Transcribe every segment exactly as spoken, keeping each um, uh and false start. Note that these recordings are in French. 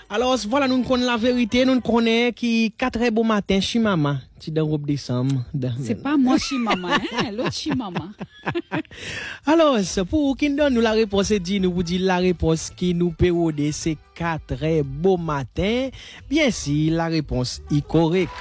Alors, voilà, nous connaissons la vérité, nous connaissons qui quatre très beau matin, Chimama, tu dans robe décembre. C'est pas moi Chimama, hein, l'autre Chimama. Alors, pour qui donne nous la réponse, dit nous vous dit la réponse qui nous pérode, c'est quatre très beau matin. Bien si la réponse est correcte.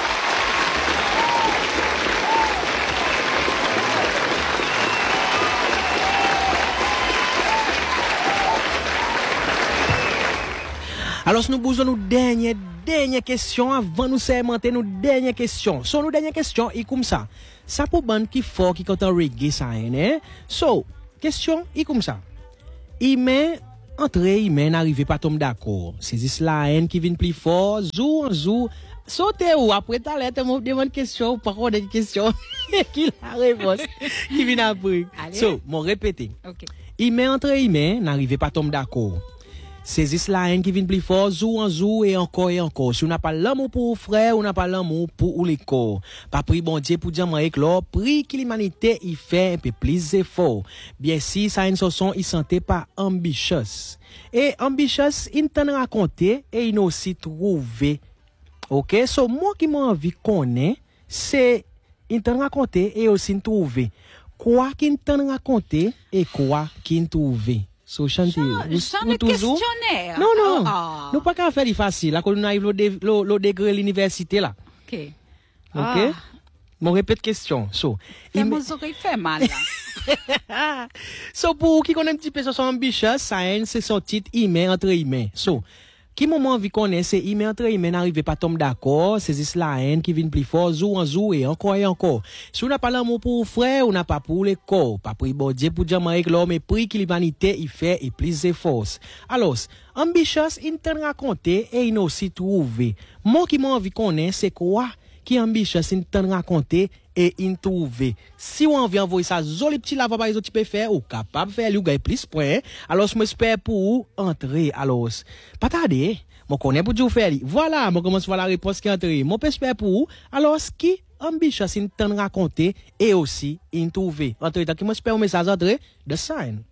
Alors, nous posons nos dernières, dernières questions avant nous segmenter nos dernières questions. So, nos dernières questions, est comme ça. Ça pour bande qui fort, qui quand on reggae ça, hein? So, question, est comme ça. Il met, entrée, il met, n'arrive pas tomber d'accord. C'est la haine qui vient plus fort, zou, zou. Sautez ou après ta lettre, me demande question, par contre, des questions, qui la réponse, qui vient après. So, mon répéter. Okay. Il met, entrée, il met, n'arrive pas tomber d'accord. C'est la haine qui vient plus fort, zou en zou et encore et encore. Si on n'a pas l'amour pour frère, on n'a pas l'amour pour les corps. Pas pris bon Dieu pour dire moi éclore, pris que l'humanité y fait un peu plus effort. Bien si ça une chanson, il sentait pas ambitious. Et ambitious, il t'en raconter et il aussi trouvé. OK, so moi qui m'a envie connaître, c'est il t'en raconter et aussi trouver. Quoi qu'il t'en raconter et quoi qu'il trouvé. So, chanter. Nous toujours. Non, non. Oh. Nous pas qu'à faire les facile. Là, quand nous arrivons au degré de l'université, là. OK. OK? Ah. Mon répète question. So. Il m'a fait mal, là. So, pour qui connaît un petit peu sur son ambitieux, ça c'est son titre, email entre email. So. Qui moment envie connaître, c'est email entre email n'arrive pas tomber d'accord, c'est la haine qui vient plus fort, zou en zou et encore et encore. Si on n'a pas l'amour pour frère, on n'a pas pour les corps, pas pour bon Dieu pour dire avec l'homme, mais prix que l'humanité il fait et plus de force. Alors, ambitious, il t'en raconter et il aussi trouvé. Moi qui m'a envie connaître, c'est quoi qui ambitieux, il t'en raconter et il trouvé. Si on envie envoyer ça, joli petit lavabo tu peux faire ou capable faire lui gagner plus point. Alors je m'espère pour entrer. Alors pas tarder, moi connais pour dire faire. Voilà, moi commence voir la réponse qui entre. Moi j'espère pour. Alors ce qui ambitieux, c'est t'en raconter et aussi il trouvé. Entre temps qui m'espère un message entre de sign.